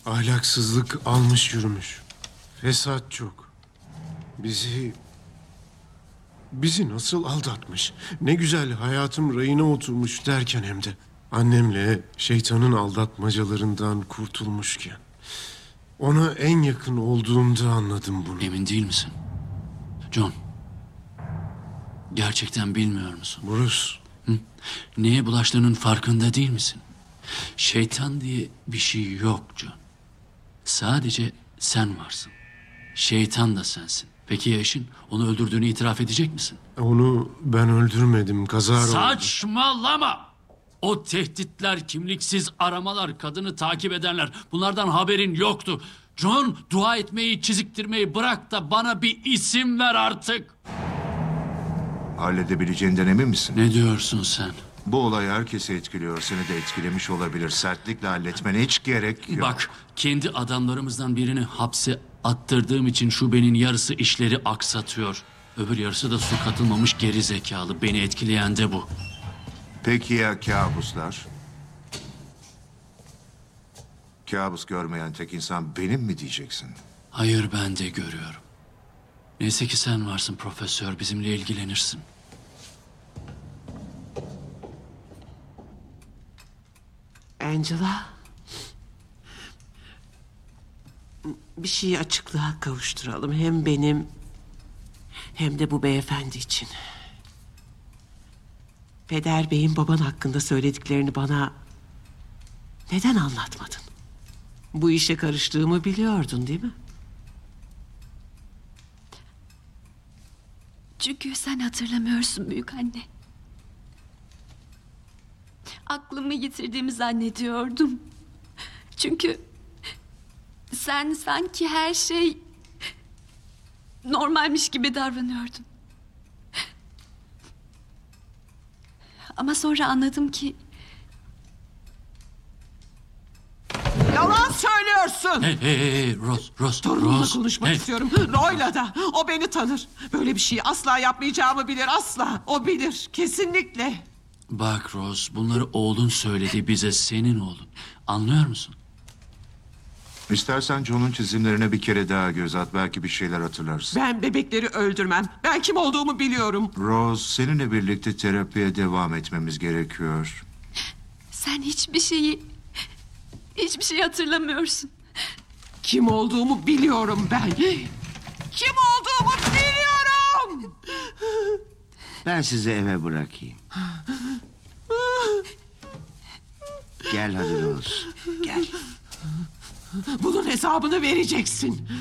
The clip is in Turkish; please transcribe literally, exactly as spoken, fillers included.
Ahlaksızlık almış yürümüş. Fesat çok. Bizi... Bizi nasıl aldatmış. Ne güzel hayatım rayına oturmuş derken hem de. Annemle şeytanın aldatmacalarından kurtulmuşken. Ona en yakın olduğumda anladım bunu. Emin değil misin? John. Gerçekten bilmiyor musun? Bruce, Hı? Neye bulaştığının farkında değil misin? Şeytan diye bir şey yok John. Sadece sen varsın. Şeytan da sensin. Peki ya eşin? Onu öldürdüğünü itiraf edecek misin? onu ben öldürmedim. Kazara oldu. Saçmalama! O tehditler, kimliksiz aramalar, kadını takip edenler, bunlardan haberin yoktu. John, dua etmeyi, çiziktirmeyi bırak da bana bir isim ver artık. Halledebileceğinden emin misin? Ne diyorsun sen? Bu olay herkesi etkiliyor. Seni de etkilemiş olabilir. Sertlikle halletmene hiç gerek yok. Bak, kendi adamlarımızdan birini hapse attırdığım için şubenin yarısı işleri aksatıyor. Öbür yarısı da su katılmamış geri zekalı. Beni etkileyen de bu. Peki ya kabuslar? Kabus görmeyen tek insan benim mi diyeceksin? Hayır, ben de görüyorum. Neyse ki sen varsın profesör, bizimle ilgilenirsin. Angela. Bir şeyi açıklığa kavuşturalım. Hem benim hem de bu beyefendi için. Peder Bey'in baban hakkında söylediklerini bana neden anlatmadın? Bu işe karıştığımı biliyordun değil mi? Çünkü sen hatırlamıyorsun büyük anne. Aklımı yitirdiğimi zannediyordum. Çünkü sen sanki her şey normalmiş gibi davranıyordun. Ama sonra anladım ki Yalan söylüyorsun. Hey hey hey, hey Rose, Rose, Torunumla Rose. konuşmak Hey. istiyorum. Roy'la da. O beni tanır. Böyle bir şeyi asla yapmayacağımı bilir. Asla. O bilir. Kesinlikle. Bak Rose, bunları oğlun söyledi bize, senin oğlun. Anlıyor musun? İstersen John'un çizimlerine bir kere daha göz at. Belki bir şeyler hatırlarsın. Ben bebekleri öldürmem. Ben kim olduğumu biliyorum. Rose, seninle birlikte terapiye devam etmemiz gerekiyor. sen hiçbir şeyi, hiçbir şey hatırlamıyorsun. Kim olduğumu biliyorum ben. Kim olduğumu biliyorum. Ben sizi eve bırakayım. Gel hadi Rose. Gel. Bunun hesabını vereceksin.